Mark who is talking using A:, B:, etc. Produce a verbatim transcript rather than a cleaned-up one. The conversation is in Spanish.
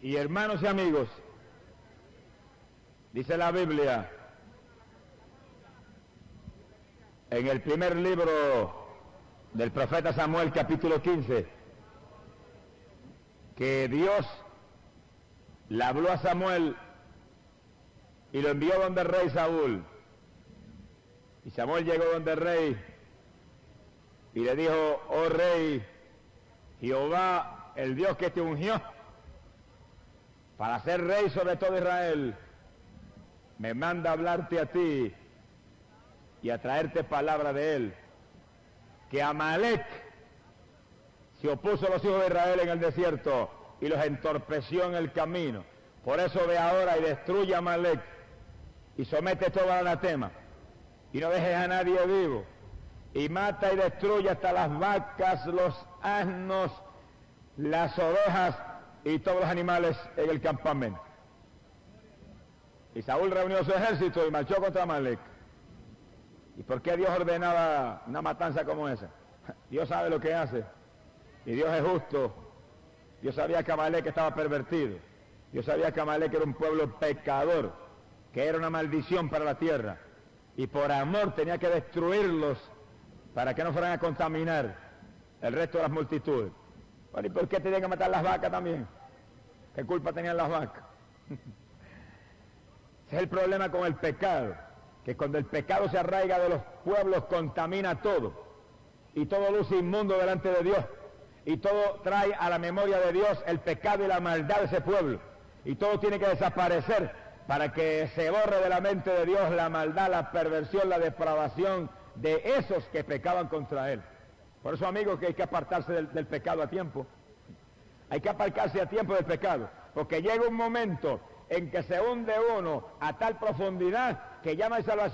A: Y hermanos y amigos, dice la Biblia, en el primer libro del profeta Samuel, capítulo quince, que Dios le habló a Samuel y lo envió donde el rey Saúl. Y Samuel llegó donde el rey y le dijo: oh rey, Jehová, el Dios que te ungió para ser rey sobre todo Israel, me manda a hablarte a ti y a traerte palabra de él, que Amalec se opuso a los hijos de Israel en el desierto y los entorpeció en el camino. Por eso ve ahora y destruye a Amalec y somete todo al anatema y no dejes a nadie vivo, y mata y destruye hasta las vacas, los asnos, las ovejas y todos los animales en el campamento. Y Saúl reunió su ejército y marchó contra Amalec. ¿Y por qué Dios ordenaba una matanza como esa? Dios sabe lo que hace, y Dios es justo. Dios sabía que Amalec estaba pervertido. Dios sabía que Amalec era un pueblo pecador, que era una maldición para la tierra, y por amor tenía que destruirlos para que no fueran a contaminar el resto de las multitudes. Bueno, ¿y por qué tenían que matar las vacas también? ¿Qué culpa tenían las vacas? Ese es el problema con el pecado, que cuando el pecado se arraiga de los pueblos contamina todo, y todo luce inmundo delante de Dios, y todo trae a la memoria de Dios el pecado y la maldad de ese pueblo, y todo tiene que desaparecer para que se borre de la mente de Dios la maldad, la perversión, la depravación de esos que pecaban contra él. Por eso, amigos, que hay que apartarse del, del pecado a tiempo. Hay que apartarse a tiempo del pecado, porque llega un momento en que se hunde uno a tal profundidad que ya no hay salvación.